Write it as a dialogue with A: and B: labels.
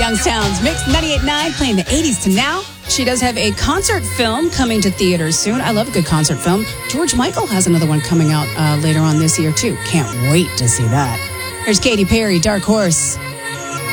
A: Youngstown's Mix 98.9 playing the 80s to now. She does have a concert film coming to theaters soon. I love a good concert film. George Michael has another one coming out later on this year, too. Can't wait to see that. Here's Katy Perry, Dark Horse.